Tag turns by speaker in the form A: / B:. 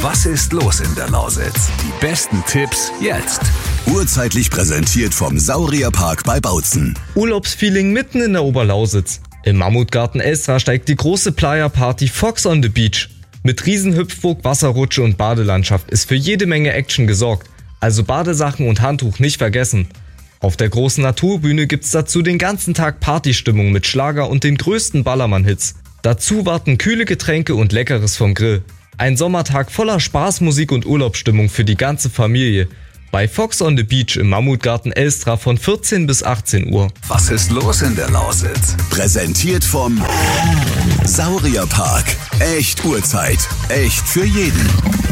A: Was ist los in der Lausitz? Die besten Tipps jetzt.
B: Urzeitlich präsentiert vom Saurierpark bei Bautzen.
C: Urlaubsfeeling mitten in der Oberlausitz. Im Mammutgarten Elstra steigt die große Playa-Party Fox on the Beach. Mit Riesenhüpfburg, Wasserrutsche und Badelandschaft ist für jede Menge Action gesorgt. Also Badesachen und Handtuch nicht vergessen. Auf der großen Naturbühne gibt's dazu den ganzen Tag Partystimmung mit Schlager und den größten Ballermann-Hits. Dazu warten kühle Getränke und Leckeres vom Grill. Ein Sommertag voller Spaß, Musik und Urlaubsstimmung für die ganze Familie. Bei Fox on the Beach im Mammutgarten Elstra von 14 bis 18 Uhr.
A: Was ist los in der Lausitz?
B: Präsentiert vom Saurierpark. Echt Urzeit. Echt für jeden.